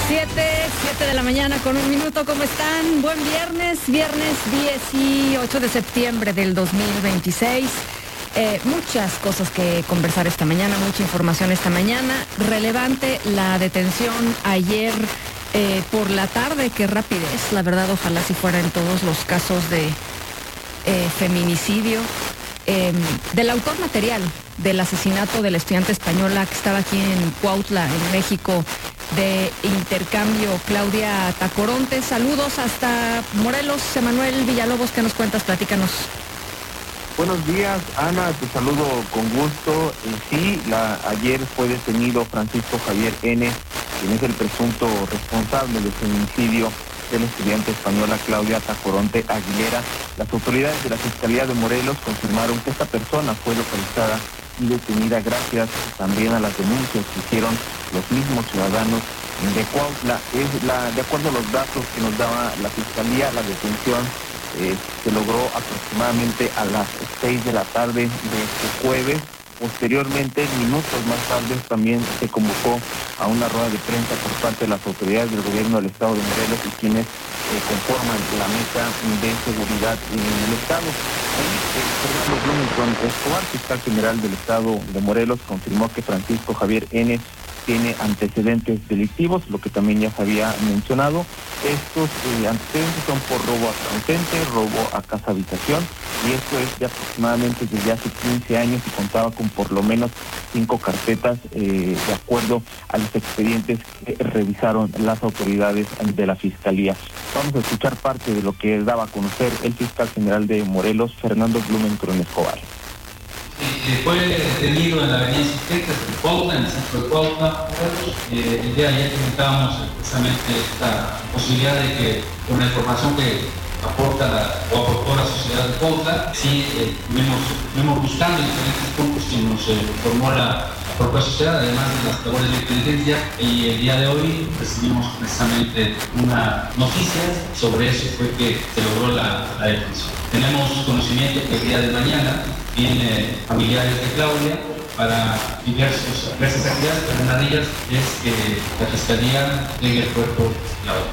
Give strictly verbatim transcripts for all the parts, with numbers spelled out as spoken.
Siete, siete de la mañana con un minuto, ¿cómo están? Buen viernes, viernes dieciocho de septiembre del dos mil veintiséis. Eh, muchas cosas que conversar esta mañana, mucha información esta mañana. Relevante la detención ayer eh, por la tarde, qué rapidez, la verdad, ojalá si fuera en todos los casos de eh, feminicidio. Eh, del autor material del asesinato de la estudiante española que estaba aquí en Cuautla, en México, de intercambio, Claudia Tacoronte. Saludos hasta Morelos. Emanuel Villalobos, ¿qué nos cuentas? Platícanos. Buenos días, Ana, te saludo con gusto. Eh, sí, la, ayer fue detenido Francisco Javier N., quien es el presunto responsable del feminicidio de la estudiante española Claudia Tacoronte Aguilera. Las autoridades de la Fiscalía de Morelos confirmaron que esta persona fue localizada y detenida gracias también a las denuncias que hicieron los mismos ciudadanos de Cuautla. Es la, de acuerdo a los datos que nos daba la Fiscalía, la detención eh, se logró aproximadamente a las seis de la tarde de este jueves. Posteriormente, minutos más tarde, también se convocó a una rueda de prensa por parte de las autoridades del gobierno del estado de Morelos y quienes eh, conforman la mesa de seguridad en el estado. Ahí, eh, Fernando Blumenthal Escobar, fiscal general del estado de Morelos, confirmó que Francisco Javier N. tiene antecedentes delictivos, lo que también ya se había mencionado. Estos eh, antecedentes son por robo a transeúnte, robo a casa habitación, y esto es de aproximadamente desde hace quince años y contaba con por lo menos cinco carpetas eh, de acuerdo a los expedientes que revisaron las autoridades de la Fiscalía. Vamos a escuchar parte de lo que daba a conocer el fiscal general de Morelos, Fernando Blumenthal Escobar. Eh, fue detenido en la avenida Insurgentes de Cuautla, en el centro de Cuautla. Eh, el día de ayer comentábamos precisamente esta posibilidad de que, con la información que aporta la, o aportó la sociedad de Cuautla, sí, eh, fuimos buscando en diferentes puntos que nos eh, informó la, la propia sociedad, además de las labores de inteligencia, y el día de hoy recibimos precisamente una noticia sobre eso, fue que se logró la, la detención. Tenemos conocimiento que el día de mañana vienen familiares de Claudia para diversos, diversas actividades, pero una de ellas es que la Fiscalía tenga el cuerpo de Claudia.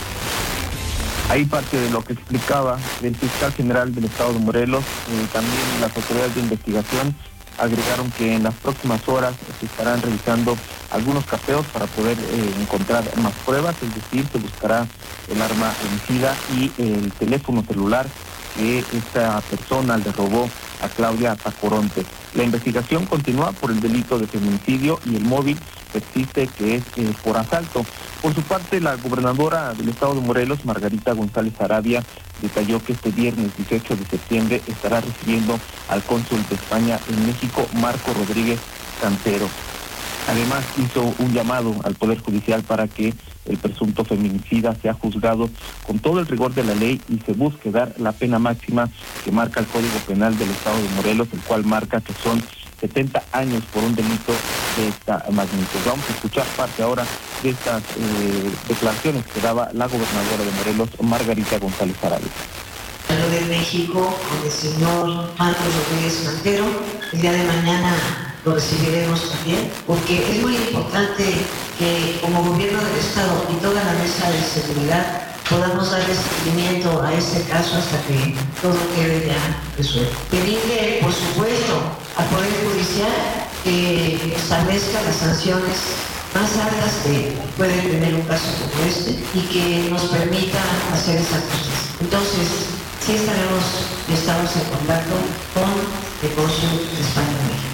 Ahí parte de lo que explicaba el fiscal general del estado de Morelos. Eh, también las autoridades de investigación agregaron que en las próximas horas se estarán revisando algunos cateos para poder eh, encontrar más pruebas, es decir, se buscará el arma homicida y el teléfono celular que esta persona le robó a Claudia Tacoronte. La investigación continúa por el delito de feminicidio y el móvil persiste que es eh, por asalto. Por su parte, la gobernadora del estado de Morelos, Margarita González Arabia, detalló que este viernes dieciocho de septiembre estará recibiendo al cónsul de España en México, Marco Rodríguez Cantero. Además, hizo un llamado al Poder Judicial para que el presunto feminicida sea juzgado con todo el rigor de la ley y se busque dar la pena máxima que marca el Código Penal del estado de Morelos, el cual marca que son setenta años por un delito de esta magnitud. Vamos a escuchar parte ahora de estas eh, declaraciones que daba la gobernadora de Morelos, Margarita González Arabia. De México, con el señor Marcos Rodríguez Cantero, el día de mañana lo recibiremos también, porque es muy importante que como gobierno del estado y toda la mesa de seguridad podamos darle seguimiento a este caso hasta que todo quede ya resuelto. Pedirle, por supuesto, al Poder Judicial que establezca las sanciones más altas que puede tener un caso como este y que nos permita hacer esa justicia. Entonces, sí estaremos y estamos en contacto con el cónsul de España en México.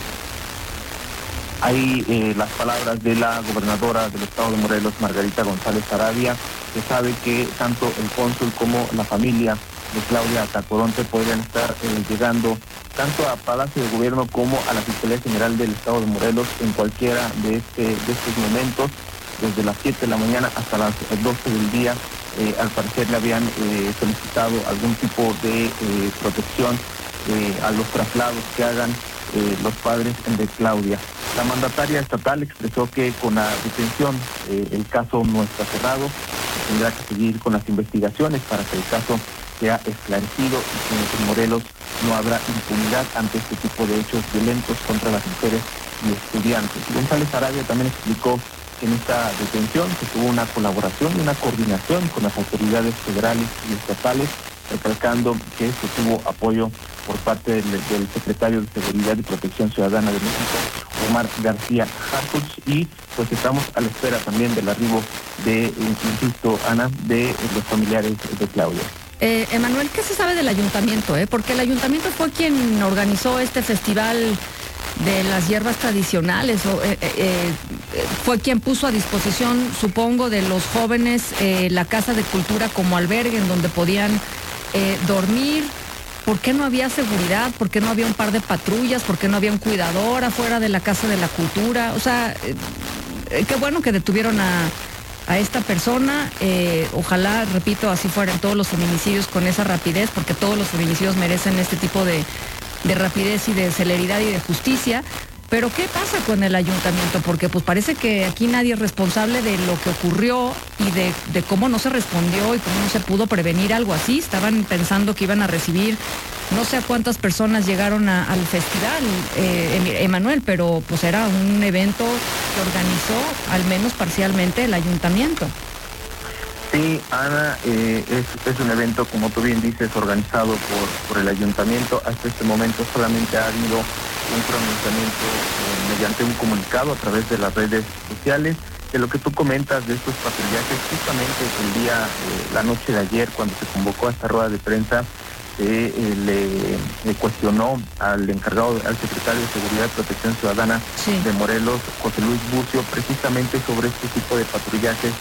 Hay eh, las palabras de la gobernadora del estado de Morelos, Margarita González Arabia, que sabe que tanto el cónsul como la familia de Claudia Tacoronte podrían estar eh, llegando tanto a Palacio de Gobierno como a la Fiscalía General del estado de Morelos en cualquiera de, este, de estos momentos, desde las siete de la mañana hasta las doce del día. Eh, al parecer le habían eh, solicitado algún tipo de eh, protección eh, a los traslados que hagan eh, los padres de Claudia. La mandataria estatal expresó que con la detención eh, el caso no está cerrado, tendrá que seguir con las investigaciones para que el caso sea esclarecido y que en Morelos no habrá impunidad ante este tipo de hechos violentos contra las mujeres y estudiantes. González Arabia también explicó en esta detención se tuvo una colaboración y una coordinación con las autoridades federales y estatales, recalcando que esto tuvo apoyo por parte del, del secretario de Seguridad y Protección Ciudadana de México, Omar García Harfuch, y pues estamos a la espera también del arribo de, insisto, Ana, de los familiares de Claudia. Eh, Emanuel, ¿qué se sabe del ayuntamiento? Eh? Porque el ayuntamiento fue quien organizó este festival de las hierbas tradicionales, o, eh, eh, fue quien puso a disposición, supongo, de los jóvenes eh, la Casa de Cultura como albergue en donde podían eh, dormir. ¿Por qué no había seguridad? ¿Por qué no había un par de patrullas? ¿Por qué no había un cuidador afuera de la Casa de la Cultura? O sea, eh, qué bueno que detuvieron a, a esta persona. Eh, ojalá, repito, así fueran todos los feminicidios con esa rapidez, porque todos los feminicidios merecen este tipo de, de rapidez y de celeridad y de justicia. Pero ¿qué pasa con el ayuntamiento? Porque pues parece que aquí nadie es responsable de lo que ocurrió y de, de cómo no se respondió y cómo no se pudo prevenir algo así. Estaban pensando que iban a recibir, no sé a cuántas personas llegaron a, al festival, eh, Emanuel, pero pues era un evento que organizó, al menos parcialmente, el ayuntamiento. Sí, Ana, eh, es, es un evento, como tú bien dices, organizado por, por el ayuntamiento. Hasta este momento solamente ha habido un pronunciamiento eh, mediante un comunicado a través de las redes sociales. De lo que tú comentas de estos patrullajes, justamente el día, eh, la noche de ayer, cuando se convocó a esta rueda de prensa, eh, eh, le, le cuestionó al encargado, al secretario de Seguridad y Protección Ciudadana sí. de Morelos, José Luis Bucio, precisamente sobre este tipo de patrullajes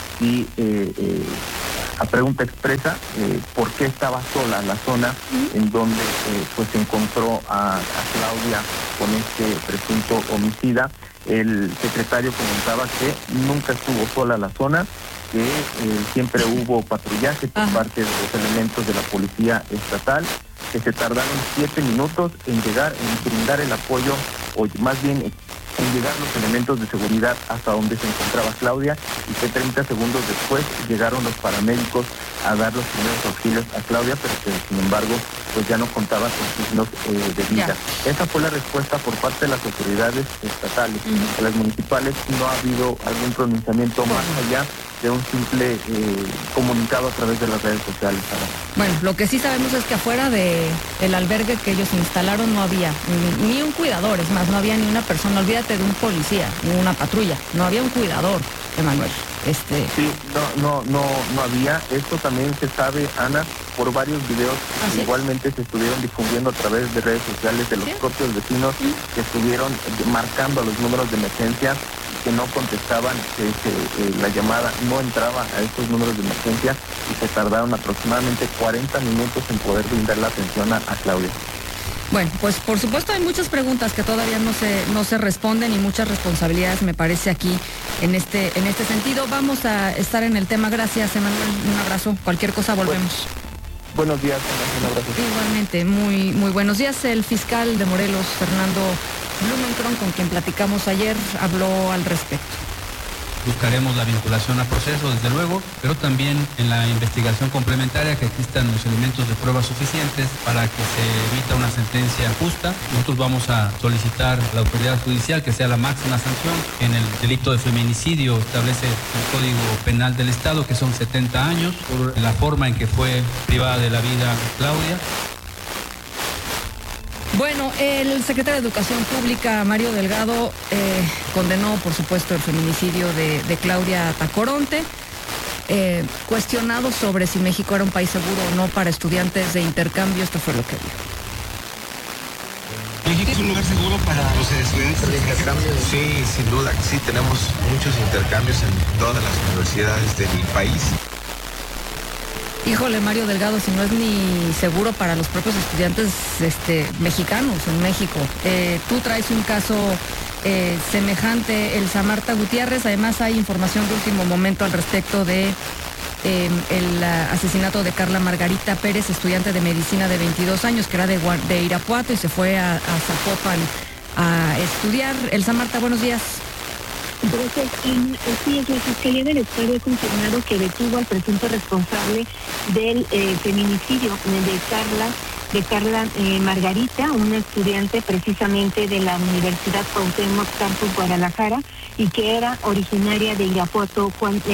y eh, eh, a pregunta expresa eh, por qué estaba sola la zona uh-huh. en donde eh, pues se encontró a, a Claudia con este presunto homicida. El secretario comentaba que nunca estuvo sola la zona, que eh, siempre hubo patrullaje por uh-huh. parte de los elementos de la policía estatal, que se tardaron siete minutos en llegar, en brindar el apoyo, o más bien en llegar los elementos de seguridad hasta donde se encontraba Claudia, y que treinta segundos después llegaron los paramédicos a dar los primeros auxilios a Claudia, pero que sin embargo pues ya no contaba con signos eh, de vida. Ya. Esa fue la respuesta por parte de las autoridades estatales. Uh-huh. En las municipales no ha habido algún pronunciamiento uh-huh. más allá de un simple eh, comunicado a través de las redes sociales. Bueno, lo que sí sabemos es que afuera de el albergue que ellos instalaron no había ni, ni un cuidador, es más, no había ni una persona, olvídate de un policía, ni una patrulla, no había un cuidador, Emanuel. Este... Sí, no, no, no, no había. Esto también se sabe, Ana, por varios videos ¿Ah, que sí? igualmente se estuvieron difundiendo a través de redes sociales de los ¿Sí? propios vecinos ¿Sí? que estuvieron marcando los números de emergencia, que no contestaban, que, que eh, la llamada no entraba a estos números de emergencia y se tardaron aproximadamente cuarenta minutos en poder brindar la atención a, a Claudia. Bueno, pues por supuesto hay muchas preguntas que todavía no se no se responden y muchas responsabilidades, me parece, aquí en este en este sentido. Vamos a estar en el tema. Gracias, Emanuel. Un abrazo. Cualquier cosa volvemos. Bueno, buenos días. Un abrazo. Igualmente, muy muy buenos días. El fiscal de Morelos, Fernando Blumenkron, con quien platicamos ayer, habló al respecto. Buscaremos la vinculación a proceso, desde luego, pero también en la investigación complementaria que existan los elementos de prueba suficientes para que se evita una sentencia justa. Nosotros vamos a solicitar a la autoridad judicial que sea la máxima sanción. En el delito de feminicidio establece el Código Penal del Estado, que son setenta años, por la forma en que fue privada de la vida Claudia. Bueno, el secretario de Educación Pública, Mario Delgado, eh, condenó, por supuesto, el feminicidio de, de Claudia Tacoronte. Eh, cuestionado sobre si México era un país seguro o no para estudiantes de intercambio, esto fue lo que dijo. ¿México es un lugar seguro para los estudiantes de intercambio? Sí, sin duda, sí, tenemos muchos intercambios en todas las universidades del país. Híjole, Mario Delgado, si no es ni seguro para los propios estudiantes este, mexicanos en México. Eh, tú traes un caso eh, semejante, Elsa Marta Gutiérrez. Además hay información de último momento al respecto de eh, el uh, asesinato de Carla Margarita Pérez, estudiante de medicina de veintidós años, que era de, de Irapuato y se fue a, a Zapopan a estudiar. Elsa Marta, buenos días. Gracias. Sí, es la Fiscalía del Estado ha confirmado que detuvo al presunto responsable del eh, feminicidio de Carla de Carla eh, Margarita, una estudiante precisamente de la Universidad Cuauhtémoc Campus Guadalajara y que era originaria de Irapuato, Guanajuato.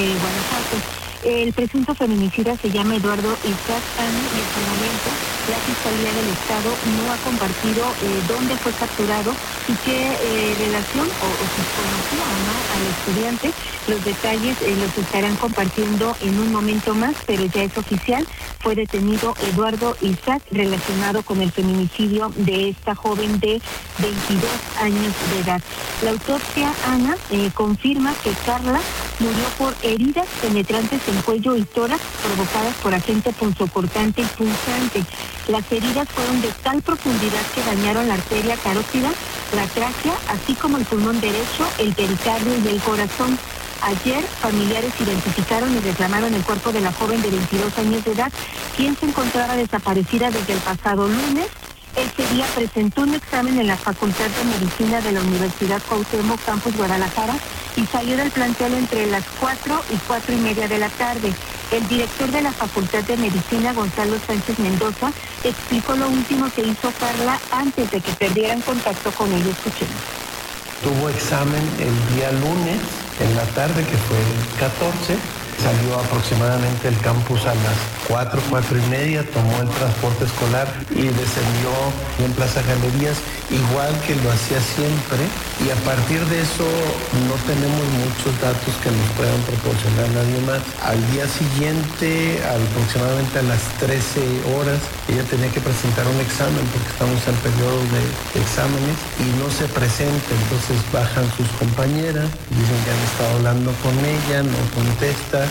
El presunto feminicida se llama Eduardo Isaac Ana y hasta el momento la Fiscalía del Estado no ha compartido eh, dónde fue capturado y qué eh, relación o, o si conocía o no al estudiante. Los detalles eh, los estarán compartiendo en un momento más, pero ya es oficial. Fue detenido Eduardo Isaac relacionado con el feminicidio de esta joven de veintidós años de edad. La autopsia, Ana, eh, confirma que Carla murió por heridas penetrantes en cuello y tórax provocadas por agente punzocortante y punzante. Las heridas fueron de tal profundidad que dañaron la arteria carótida, la tráquea, así como el pulmón derecho, el pericardio y el corazón. Ayer, familiares identificaron y reclamaron el cuerpo de la joven de veintidós años de edad, quien se encontraba desaparecida desde el pasado lunes. Ese día presentó un examen en la Facultad de Medicina de la Universidad Cuauhtémoc Campus Guadalajara y salió del plantel entre las cuatro y cuatro y media de la tarde. El director de la Facultad de Medicina, Gonzalo Sánchez Mendoza, explicó lo último que hizo Carla antes de que perdieran contacto con ella. Escuchemos. Tuvo examen el día lunes en la tarde, que fue el catorce. Salió aproximadamente del campus a las cuatro, cuatro y media, tomó el transporte escolar y descendió en Plaza Galerías, igual que lo hacía siempre. Y a partir de eso no tenemos muchos datos que nos puedan proporcionar nadie más. Al día siguiente, aproximadamente a las trece horas, ella tenía que presentar un examen porque estamos en periodo de exámenes y no se presenta. Entonces bajan sus compañeras, dicen que han estado hablando con ella, no contesta.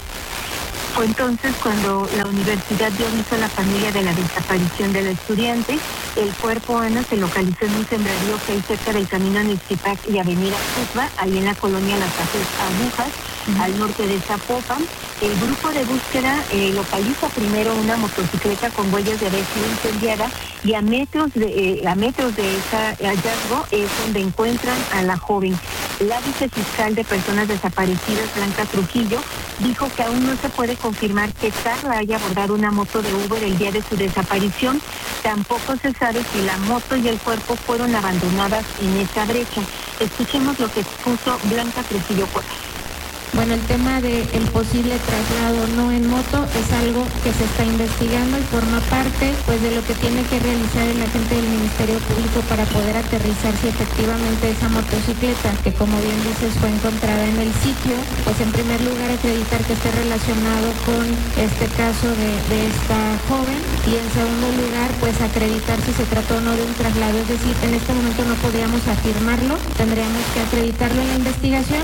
Fue entonces cuando la universidad dio aviso a la familia de la desaparición del estudiante. El cuerpo, Ana, se localizó en un sembradío que hay cerca del camino Nixtipac y Avenida Cusba, ahí en la colonia Las Agujas, uh-huh. al norte de Zapopan. El grupo de búsqueda eh, localiza primero una motocicleta con huellas de haber sido incendiada y a metros de eh, a metros de ese hallazgo es donde encuentran a la joven. La vicefiscal de Personas Desaparecidas, Blanca Trujillo, dijo que aún no se puede confirmar que Carla haya abordado una moto de Uber el día de su desaparición. Tampoco se sabe si la moto y el cuerpo fueron abandonadas en esa brecha. Escuchemos lo que expuso Blanca Trujillo Cuevas. Bueno, el tema del posible traslado no en moto es algo que se está investigando y forma parte pues de lo que tiene que realizar el agente del Ministerio Público para poder aterrizar si efectivamente esa motocicleta, que como bien dices fue encontrada en el sitio, pues en primer lugar acreditar que esté relacionado con este caso de, de esta joven y en segundo lugar pues acreditar si se trató o no de un traslado, es decir, en este momento no podríamos afirmarlo, tendríamos que acreditarlo en la investigación.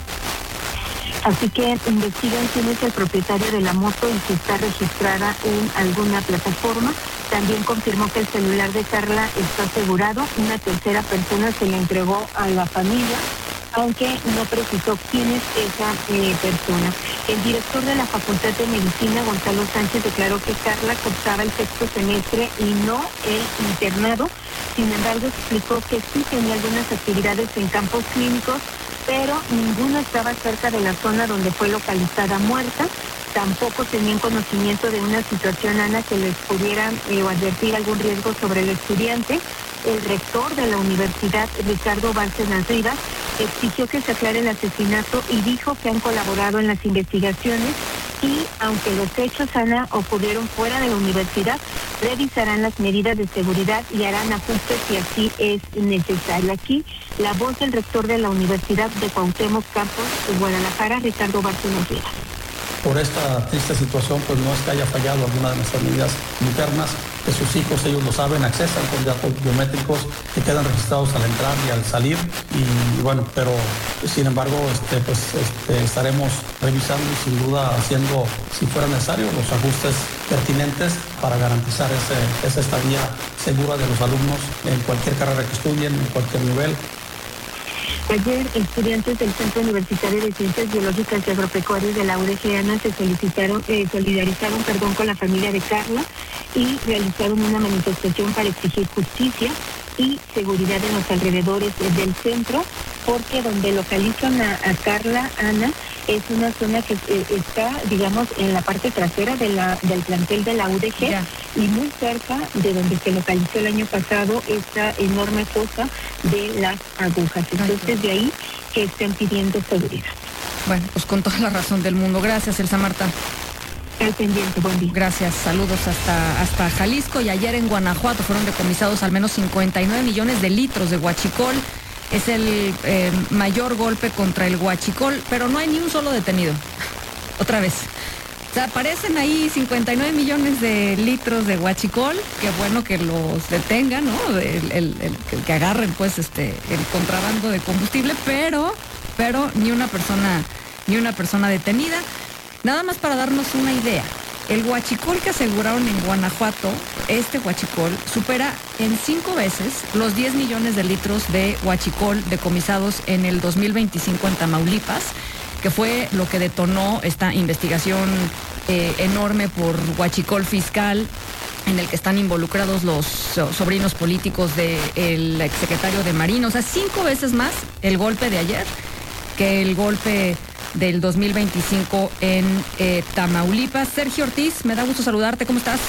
Así que investigan quién es el propietario de la moto y si está registrada en alguna plataforma. También confirmó que el celular de Carla está asegurado. Una tercera persona se le entregó a la familia, aunque no precisó quién es esa eh, persona. El director de la Facultad de Medicina, Gonzalo Sánchez, declaró que Carla cursaba el sexto semestre y no el internado. Sin embargo, explicó que sí tenía algunas actividades en campos clínicos, pero ninguno estaba cerca de la zona donde fue localizada muerta. Tampoco tenían conocimiento de una situación, Ana, que les pudiera eh, advertir algún riesgo sobre el estudiante. El rector de la universidad, Ricardo Bárcenas Rivas, exigió que se aclare el asesinato y dijo que han colaborado en las investigaciones y, aunque los hechos, Ana, ocurrieron fuera de la universidad, revisarán las medidas de seguridad y harán ajustes si así es necesario. Aquí, la voz del rector de la Universidad de Cuauhtémoc Campus de Guadalajara, Ricardo Bárcenas Rivas. Por esta triste situación, pues no es que haya fallado alguna de nuestras medidas internas, que sus hijos, ellos lo saben, accesan con datos biométricos que quedan registrados al entrar y al salir, y bueno, pero sin embargo, este, pues este, estaremos revisando y sin duda haciendo, si fuera necesario, los ajustes pertinentes para garantizar ese, esa estadía segura de los alumnos en cualquier carrera que estudien, en cualquier nivel. Ayer, estudiantes del Centro Universitario de Ciencias Biológicas y Agropecuarias de la U D G, Ana, se solicitaron, eh, solidarizaron perdón, con la familia de Carla y realizaron una manifestación para exigir justicia y seguridad en los alrededores del centro, porque donde localizan a, a Carla, Ana, es una zona que eh, está, digamos, en la parte trasera de la, del plantel de la U D G yeah. y muy cerca de donde se localizó el año pasado esta enorme fosa de las agujas. Entonces, de ahí que estén pidiendo seguridad. Bueno, pues con toda la razón del mundo. Gracias, Elsa Marta. Al pendiente, buen día. Gracias, saludos hasta, hasta Jalisco. Y ayer en Guanajuato fueron decomisados al menos cincuenta y nueve millones de litros de huachicol. Es el eh, mayor golpe contra el huachicol, pero no hay ni un solo detenido. Otra vez. O sea, aparecen ahí cincuenta y nueve millones de litros de huachicol. Qué bueno que los detengan, ¿no? El, el, el, el que agarren, pues, este, el contrabando de combustible, pero, pero ni una persona, ni una persona detenida. Nada más para darnos una idea, el huachicol que aseguraron en Guanajuato, este huachicol, supera en cinco veces los diez millones de litros de huachicol decomisados en el dos mil veinticinco en Tamaulipas, que fue lo que detonó esta investigación eh, enorme por huachicol fiscal, en el que están involucrados los sobrinos políticos del exsecretario de Marina. O sea, cinco veces más el golpe de ayer que el golpe del dos mil veinticinco en eh, Tamaulipas. Sergio Ortiz, me da gusto saludarte, ¿cómo estás?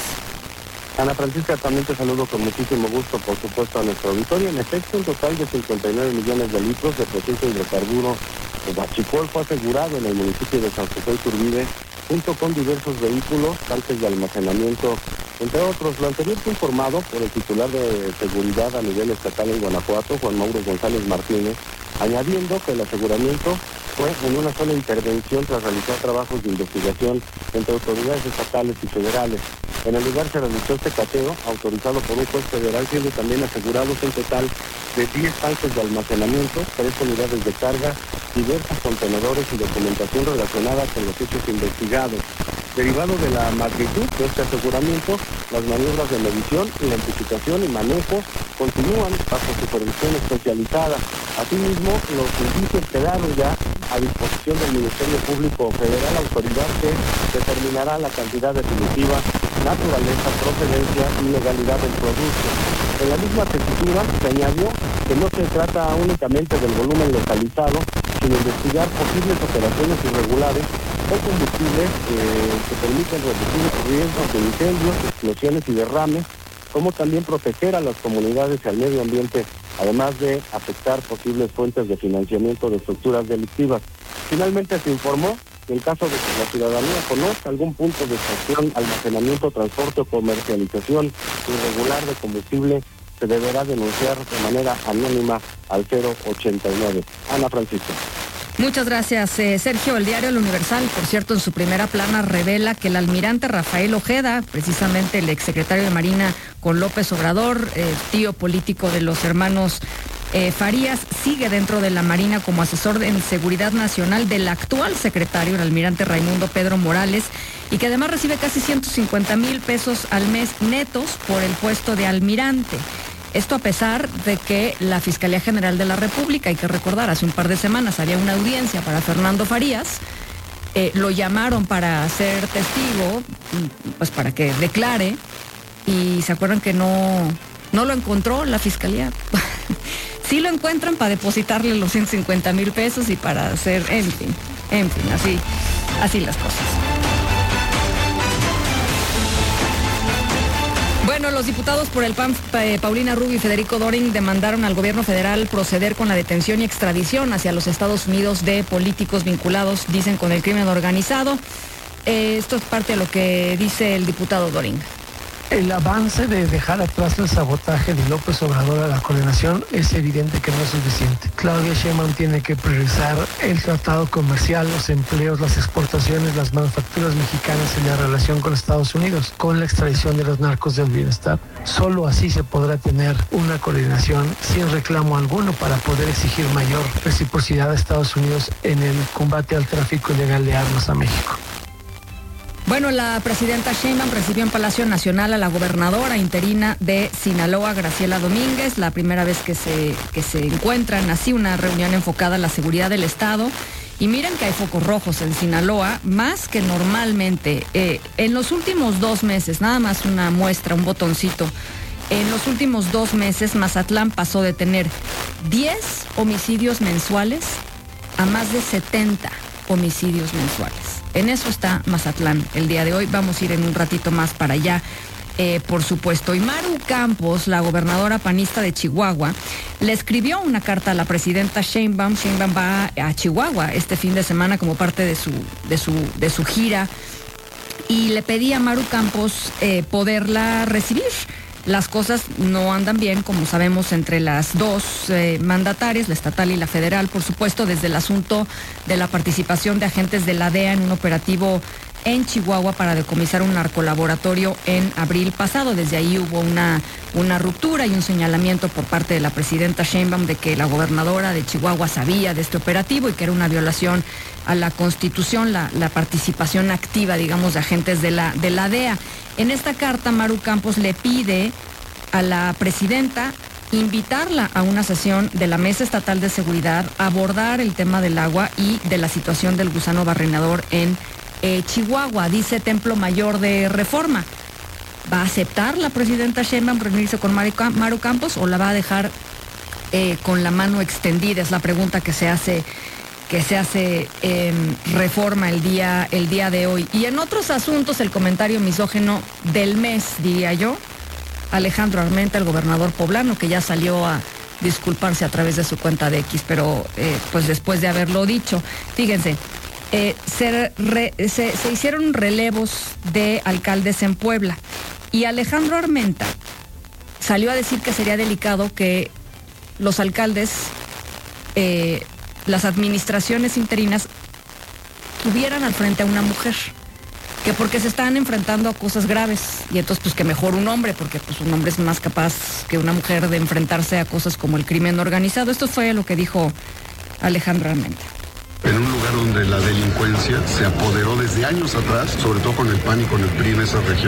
Ana Francisca, también te saludo con muchísimo gusto, por supuesto, a nuestro auditorio. En efecto, un total de cincuenta y nueve millones de litros de presunto hidrocarburo de huachicol fue asegurado en el municipio de San José Iturbide, junto con diversos vehículos, tanques de almacenamiento, entre otros. Lo anterior fue informado por el titular de seguridad a nivel estatal en Guanajuato, Juan Mauro González Martínez, añadiendo que el aseguramiento fue en una sola intervención tras realizar trabajos de investigación entre autoridades estatales y federales. En el lugar se realizó este cateo, autorizado por un juez federal, siendo también asegurados un total de diez tanques de almacenamiento, tres unidades de carga, diversos contenedores y documentación relacionada con los hechos investigados. Derivado de la magnitud de este aseguramiento, las maniobras de medición, identificación y manejo continúan bajo supervisión especializada. Asimismo, los indicios quedaron ya a disposición del Ministerio Público Federal, autoridad que determinará la cantidad definitiva, naturaleza, procedencia y legalidad del producto. En la misma tesitura se añadió que no se trata únicamente del volumen localizado, sino investigar posibles operaciones irregulares o combustibles eh, que permiten reducir riesgos de incendios, explosiones y derrames, como también proteger a las comunidades y al medio ambiente, además de afectar posibles fuentes de financiamiento de estructuras delictivas. Finalmente se informó que en caso de que la ciudadanía conozca algún punto de extracción, almacenamiento, transporte o comercialización irregular de combustible, se deberá denunciar de manera anónima al cero ochenta y nueve. Ana Francisca. Muchas gracias, eh, Sergio. El diario El Universal, por cierto, en su primera plana revela que el almirante Rafael Ojeda, precisamente el exsecretario de Marina con López Obrador, eh, tío político de los hermanos eh, Farías, sigue dentro de la Marina como asesor en seguridad nacional del actual secretario, el almirante Raimundo Pedro Morales, y que además recibe casi ciento cincuenta mil pesos al mes netos por el puesto de almirante. Esto a pesar de que la Fiscalía General de la República, hay que recordar, hace un par de semanas había una audiencia para Fernando Farías, eh, lo llamaron para ser testigo, pues para que declare, y se acuerdan que no, no lo encontró la Fiscalía. Sí lo encuentran para depositarle los ciento cincuenta mil pesos y para hacer, en fin, en fin, así, así las cosas. Bueno, los diputados por el P A N, Paulina Rubio y Federico Doring, demandaron al gobierno federal proceder con la detención y extradición hacia los Estados Unidos de políticos vinculados, dicen, con el crimen organizado. Eh, esto es parte de lo que dice el diputado Doring. El avance de dejar atrás el sabotaje de López Obrador a la coordinación es evidente que no es suficiente. Claudia Sheinbaum tiene que priorizar el tratado comercial, los empleos, las exportaciones, las manufacturas mexicanas en la relación con Estados Unidos, con la extradición de los narcos del bienestar. Solo así se podrá tener una coordinación sin reclamo alguno para poder exigir mayor reciprocidad a Estados Unidos en el combate al tráfico ilegal de armas a México. Bueno, la presidenta Sheinbaum recibió en Palacio Nacional a la gobernadora interina de Sinaloa, Graciela Domínguez, la primera vez que se, que se encuentran así, una reunión enfocada a la seguridad del Estado. Y miren que hay focos rojos en Sinaloa, más que normalmente. Eh, en los últimos dos meses, nada más una muestra, un botoncito, en los últimos dos meses Mazatlán pasó de tener diez homicidios mensuales a más de setenta. homicidios mensuales. En eso está Mazatlán el día de hoy. Vamos a ir en un ratito más para allá, eh, por supuesto. Y Maru Campos, la gobernadora panista de Chihuahua, le escribió una carta a la presidenta Sheinbaum. Sheinbaum va a Chihuahua este fin de semana como parte de su, de su, de su gira, y le pedí a Maru Campos eh, poderla recibir. Las cosas no andan bien, como sabemos, entre las dos eh, mandatarias, la estatal y la federal, por supuesto, desde el asunto de la participación de agentes de la D E A en un operativo en Chihuahua para decomisar un narcolaboratorio en abril pasado. Desde ahí hubo una, una ruptura y un señalamiento por parte de la presidenta Sheinbaum de que la gobernadora de Chihuahua sabía de este operativo y que era una violación a la Constitución, la, la participación activa, digamos, de agentes de la, de la D E A. En esta carta, Maru Campos le pide a la presidenta invitarla a una sesión de la Mesa Estatal de Seguridad, abordar el tema del agua y de la situación del gusano barrenador en eh, Chihuahua. Dice Templo Mayor de Reforma. ¿Va a aceptar la presidenta Sheinbaum reunirse con Maru Campos o la va a dejar eh, con la mano extendida? Es la pregunta que se hace que se hace eh, Reforma el día, el día de hoy. Y en otros asuntos, el comentario misógino del mes, diría yo, Alejandro Armenta, el gobernador poblano, que ya salió a disculparse a través de su cuenta de X, pero eh, pues después de haberlo dicho, fíjense, eh, se, re, se, se hicieron relevos de alcaldes en Puebla, y Alejandro Armenta salió a decir que sería delicado que los alcaldes, eh, las administraciones interinas, tuvieran al frente a una mujer, que porque se están enfrentando a cosas graves, y entonces pues que mejor un hombre, porque pues un hombre es más capaz que una mujer de enfrentarse a cosas como el crimen organizado. Esto fue lo que dijo Alejandro Armenta. En un lugar donde la delincuencia se apoderó desde años atrás, sobre todo con el P A N y con el P R I en esa región.